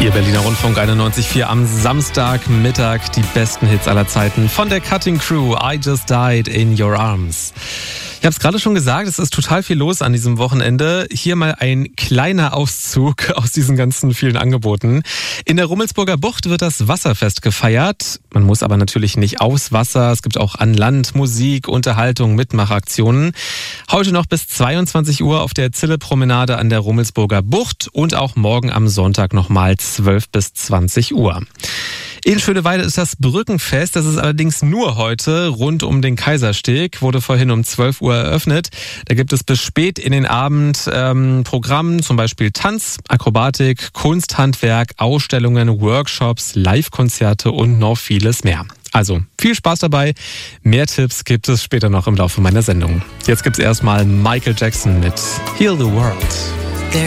Ihr Berliner Rundfunk 91.4 am Samstagmittag. Die besten Hits aller Zeiten von der Cutting Crew. I Just Died in Your Arms. Ich habe es gerade schon gesagt, es ist total viel los an diesem Wochenende. Hier mal ein kleiner Auszug aus diesen ganzen vielen Angeboten. In der Rummelsburger Bucht wird das Wasserfest gefeiert. Man muss aber natürlich nicht aufs Wasser. Es gibt auch an Land Musik, Unterhaltung, Mitmachaktionen. Heute noch bis 22 Uhr auf der Zille-Promenade an der Rummelsburger Bucht und auch morgen am Sonntag nochmal 12 bis 20 Uhr. In Schöneweide ist das Brückenfest, das ist allerdings nur heute rund um den Kaisersteg, wurde vorhin um 12 Uhr eröffnet. Da gibt es bis spät in den Abend Programm, zum Beispiel Tanz, Akrobatik, Kunsthandwerk, Ausstellungen, Workshops, Live-Konzerte und noch vieles mehr. Also viel Spaß dabei. Mehr Tipps gibt es später noch im Laufe meiner Sendung. Jetzt gibt's erstmal Michael Jackson mit Heal the World.